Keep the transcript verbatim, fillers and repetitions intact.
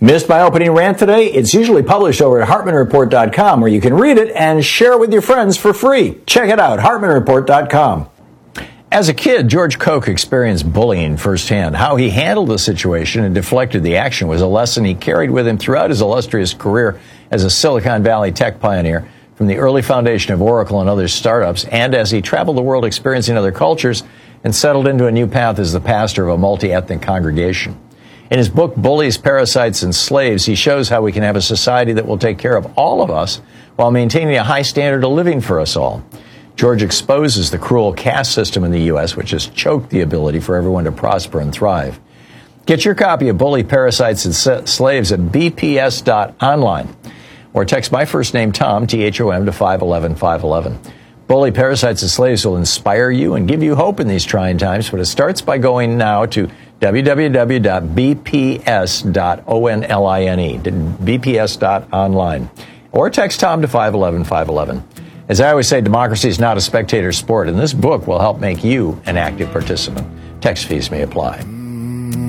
Missed my opening rant today? It's usually published over at Hartman Report dot com, where you can read it and share it with your friends for free. Check it out, Hartman Report dot com. As a kid, George Koch experienced bullying firsthand. How he handled the situation and deflected the action was a lesson he carried with him throughout his illustrious career as a Silicon Valley tech pioneer, from the early foundation of Oracle and other startups, and as he traveled the world experiencing other cultures and settled into a new path as the pastor of a multi-ethnic congregation. In his book, Bullies, Parasites, and Slaves, he shows how we can have a society that will take care of all of us while maintaining a high standard of living for us all. George exposes the cruel caste system in the U S, which has choked the ability for everyone to prosper and thrive. Get your copy of Bully, Parasites, and Slaves at b p s dot online, or text my first name, Tom, T H O M, to five one one five one one. Bully, Parasites, and Slaves will inspire you and give you hope in these trying times, but it starts by going now to w w w dot b p s dot online, b p s dot online, or text Tom to five one one five one one. As I always say, democracy is not a spectator sport, and this book will help make you an active participant. Text fees may apply.